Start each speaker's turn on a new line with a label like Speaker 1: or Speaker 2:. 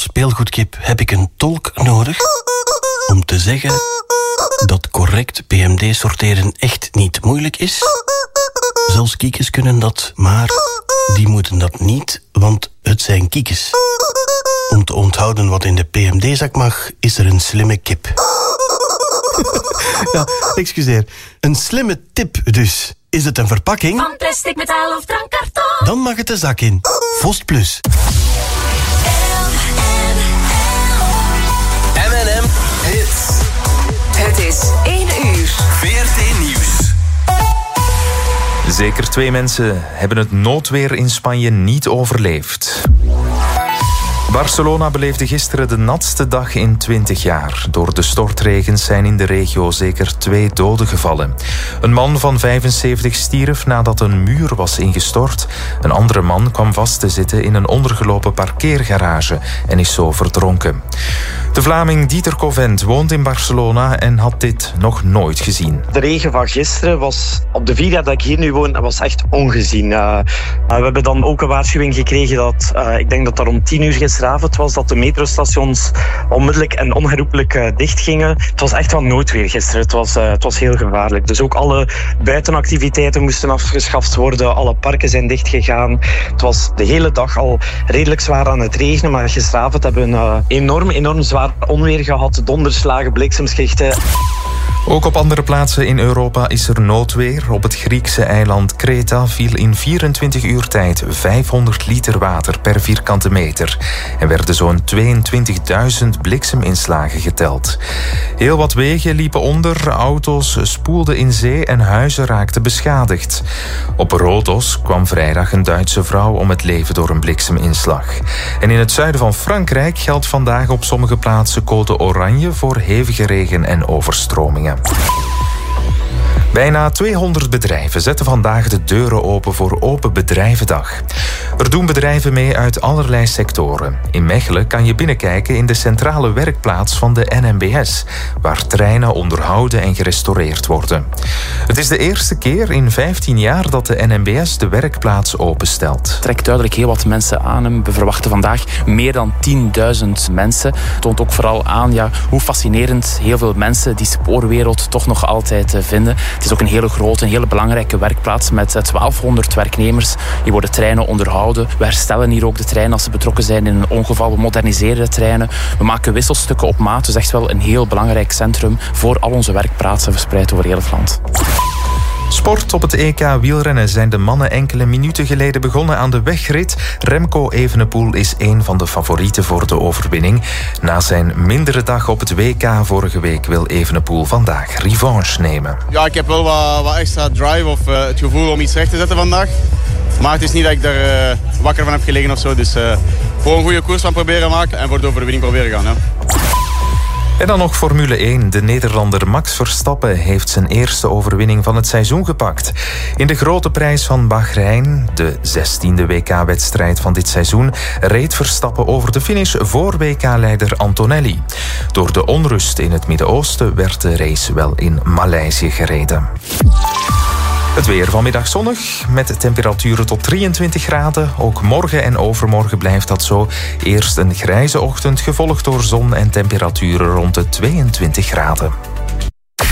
Speaker 1: speelgoedkip heb ik een tolk nodig om te zeggen dat correct PMD sorteren echt niet moeilijk is. Zelfs kiekes kunnen dat, maar die moeten dat niet, want het zijn kiekes. Om te onthouden wat in de PMD-zak mag, is er een slimme kip. Ja, excuseer. Een slimme tip dus. Is het een verpakking?
Speaker 2: Van plastic, metaal of drankkarton?
Speaker 1: Dan mag het de zak in. Vost Plus.
Speaker 3: M&M Hits.
Speaker 4: Het is 1 uur.
Speaker 3: VRT Nieuws.
Speaker 5: Zeker 2 mensen hebben het noodweer in Spanje niet overleefd. Barcelona beleefde gisteren de natste dag in 20 jaar. Door de stortregens zijn in de regio zeker 2 doden gevallen. Een man van 75 stierf nadat een muur was ingestort. Een andere man kwam vast te zitten in een ondergelopen parkeergarage en is zo verdronken. De Vlaming Dieter Covent woont in Barcelona en had dit nog nooit gezien.
Speaker 6: De regen van gisteren was, op de 4 jaar dat ik hier nu woon, was echt ongezien. We hebben dan ook een waarschuwing gekregen dat, ik denk dat dat om 10 uur gisteravond was, dat de metrostations onmiddellijk en onherroepelijk dicht gingen. Het was echt wel noodweer gisteren. Het was heel gevaarlijk. Dus ook alle buitenactiviteiten moesten afgeschaft worden. Alle parken zijn dichtgegaan. Het was de hele dag al redelijk zwaar aan het regenen, maar gisteravond hebben we een enorm zwaar onweer gehad. Donderslagen, bliksemschichten.
Speaker 5: Ook op andere plaatsen in Europa is er noodweer. Op het Griekse eiland Kreta viel in 24 uur tijd 500 liter water per vierkante meter. Er werden zo'n 22.000 blikseminslagen geteld. Heel wat wegen liepen onder, auto's spoelden in zee en huizen raakten beschadigd. Op Rodos kwam vrijdag een Duitse vrouw om het leven door een blikseminslag. En in het zuiden van Frankrijk geldt vandaag op sommige plaatsen code oranje voor hevige regen en overstromingen. Bijna 200 bedrijven zetten vandaag de deuren open voor Open Bedrijvendag. Er doen bedrijven mee uit allerlei sectoren. In Mechelen kan je binnenkijken in de centrale werkplaats van de NMBS, waar treinen onderhouden en gerestaureerd worden. Het is de eerste keer in 15 jaar dat de NMBS de werkplaats openstelt.
Speaker 7: Trekt duidelijk heel wat mensen aan. We verwachten vandaag meer dan 10.000 mensen. Het toont ook vooral aan hoe fascinerend heel veel mensen die spoorwereld toch nog altijd vinden. Het is ook een hele grote, een hele belangrijke werkplaats met 1200 werknemers. Hier worden treinen onderhouden. We herstellen hier ook de treinen als ze betrokken zijn in een ongeval. We moderniseren de treinen. We maken wisselstukken op maat. Dus echt wel een heel belangrijk centrum voor al onze werkplaatsen verspreid over heel het land.
Speaker 5: Sport op het EK wielrennen zijn de mannen enkele minuten geleden begonnen aan de wegrit. Remco Evenepoel is een van de favorieten voor de overwinning. Na zijn mindere dag op het WK vorige week wil Evenepoel vandaag revanche nemen.
Speaker 8: Ja, ik heb wel wat extra drive of het gevoel om iets recht te zetten vandaag. Maar het is niet dat ik er wakker van heb gelegen of zo. Dus gewoon een goede koers van proberen maken en voor de overwinning proberen gaan. Ja.
Speaker 5: En dan nog Formule 1. De Nederlander Max Verstappen heeft zijn eerste overwinning van het seizoen gepakt. In de grote prijs van Bahrein, de 16e WK-wedstrijd van dit seizoen, reed Verstappen over de finish voor WK-leider Antonelli. Door de onrust in het Midden-Oosten werd de race wel in Maleisië gereden. Het weer vanmiddag zonnig, met temperaturen tot 23 graden. Ook morgen en overmorgen blijft dat zo. Eerst een grijze ochtend, gevolgd door zon en temperaturen rond de 22 graden.